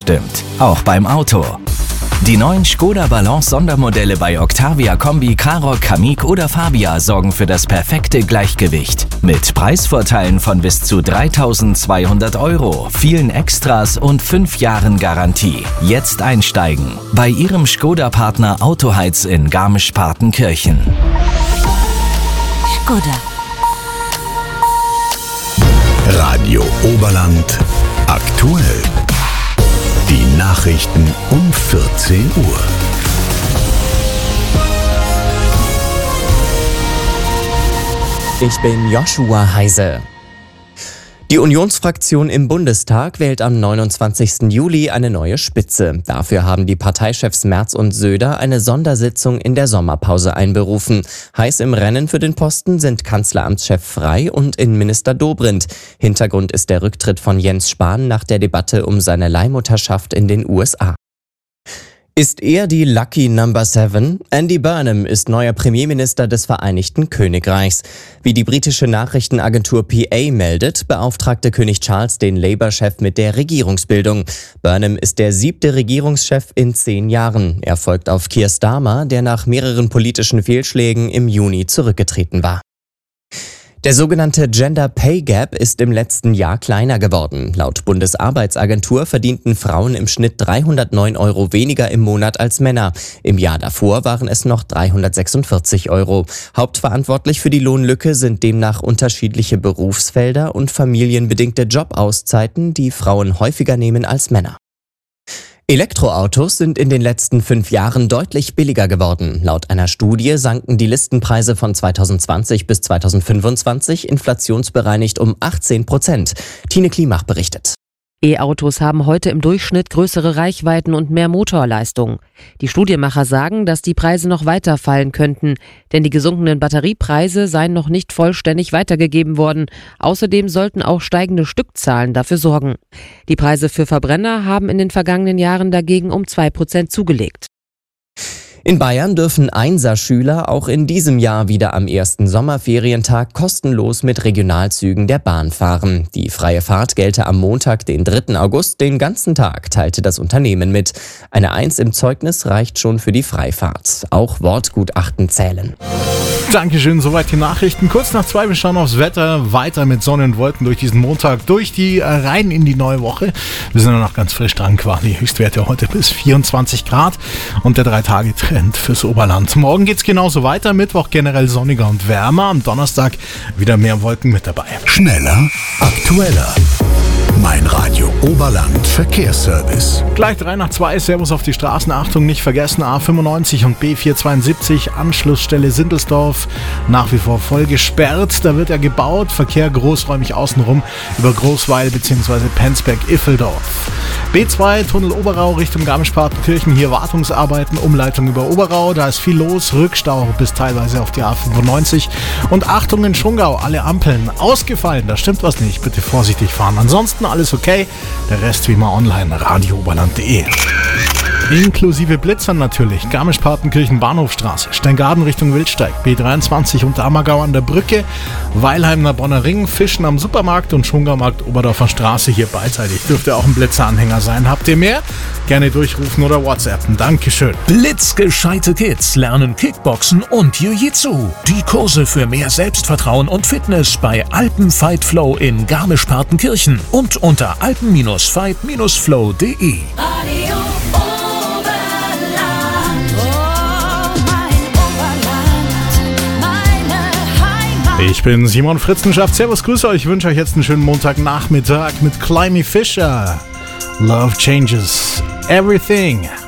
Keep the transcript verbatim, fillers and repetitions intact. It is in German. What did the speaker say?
stimmt. Auch beim Auto. Die neuen Škoda Balance Sondermodelle bei Octavia Kombi, Karoq, Kamiq oder Fabia sorgen für das perfekte Gleichgewicht. Mit Preisvorteilen von bis zu dreitausendzweihundert Euro, vielen Extras und fünf Jahren Garantie. Jetzt einsteigen bei Ihrem Škoda-Partner Autoheiz in Garmisch-Partenkirchen. Škoda. Radio Oberland aktuell. Die Nachrichten um vierzehn Uhr. Ich bin Joshua Heise. Die Unionsfraktion im Bundestag wählt am neunundzwanzigsten Juli eine neue Spitze. Dafür haben die Parteichefs Merz und Söder eine Sondersitzung in der Sommerpause einberufen. Heiß im Rennen für den Posten sind Kanzleramtschef Frey und Innenminister Dobrindt. Hintergrund ist der Rücktritt von Jens Spahn nach der Debatte um seine Leihmutterschaft in den U S A. Ist er die Lucky Number Seven? Andy Burnham ist neuer Premierminister des Vereinigten Königreichs. Wie die britische Nachrichtenagentur P A meldet, beauftragte König Charles den Labour-Chef mit der Regierungsbildung. Burnham ist der siebte Regierungschef in zehn Jahren. Er folgt auf Keir Starmer, der nach mehreren politischen Fehlschlägen im Juni zurückgetreten war. Der sogenannte Gender Pay Gap ist im letzten Jahr kleiner geworden. Laut Bundesarbeitsagentur verdienten Frauen im Schnitt dreihundertneun Euro weniger im Monat als Männer. Im Jahr davor waren es noch dreihundertsechsundvierzig Euro. Hauptverantwortlich für die Lohnlücke sind demnach unterschiedliche Berufsfelder und familienbedingte Jobauszeiten, die Frauen häufiger nehmen als Männer. Elektroautos sind in den letzten fünf Jahren deutlich billiger geworden. Laut einer Studie sanken die Listenpreise von zweitausendzwanzig bis zweitausendfünfundzwanzig inflationsbereinigt um achtzehn Prozent. Tine Klimach berichtet. E-Autos haben heute im Durchschnitt größere Reichweiten und mehr Motorleistung. Die Studienmacher sagen, dass die Preise noch weiter fallen könnten, denn die gesunkenen Batteriepreise seien noch nicht vollständig weitergegeben worden. Außerdem sollten auch steigende Stückzahlen dafür sorgen. Die Preise für Verbrenner haben in den vergangenen Jahren dagegen um zwei Prozent zugelegt. In Bayern dürfen Einser-Schüler auch in diesem Jahr wieder am ersten Sommerferientag kostenlos mit Regionalzügen der Bahn fahren. Die freie Fahrt gelte am Montag, den dritten August, den ganzen Tag, teilte das Unternehmen mit. Eine Eins im Zeugnis reicht schon für die Freifahrt. Auch Wortgutachten zählen. Dankeschön, soweit die Nachrichten. Kurz nach zwei, wir schauen aufs Wetter. Weiter mit Sonne und Wolken durch diesen Montag, durch die äh, rein in die neue Woche. Wir sind noch ganz frisch dran, quasi Höchstwerte heute bis vierundzwanzig Grad und der drei Tage Trend fürs Oberland. Morgen geht's genauso weiter. Mittwoch generell sonniger und wärmer. Am Donnerstag wieder mehr Wolken mit dabei. Schneller, aktueller. Mein Radio Oberland Verkehrsservice. Gleich drei nach zwei, Servus auf die Straßen. Achtung, nicht vergessen, A fünfundneunzig und B vierhundertzweiundsiebzig, Anschlussstelle Sindelsdorf, nach wie vor voll gesperrt. Da wird ja gebaut, Verkehr großräumig außenrum über Großweil bzw. Penzberg-Iffeldorf. B zwei, Tunnel Oberau Richtung Garmisch-Partenkirchen, hier Wartungsarbeiten, Umleitung über Oberau. Da ist viel los, Rückstau bis teilweise auf die A fünfundneunzig. Und Achtung in Schongau, alle Ampeln ausgefallen, da stimmt was nicht, bitte vorsichtig fahren. Ansonsten alles okay, der Rest wie immer online, radio oberland punkt de. Inklusive Blitzern natürlich. Garmisch-Partenkirchen Bahnhofstraße, Steingaden Richtung Wildsteig, B dreiundzwanzig und Ammergau an der Brücke, Weilheimer Bonner Ring, Fischen am Supermarkt und Schongaumarkt Oberdorfer Straße hier beidseitig. Dürfte auch ein Blitzeranhänger sein. Habt ihr mehr? Gerne durchrufen oder WhatsAppen. Dankeschön. Blitzgescheite Kids lernen Kickboxen und Jiu-Jitsu. Die Kurse für mehr Selbstvertrauen und Fitness bei Alpen Fight Flow in Garmisch-Partenkirchen und unter alpen fight flow punkt de. Ich bin Simon Fritzenschaft. Servus, grüße euch. Ich wünsche euch jetzt einen schönen Montagnachmittag mit Climby Fisher. Love changes everything.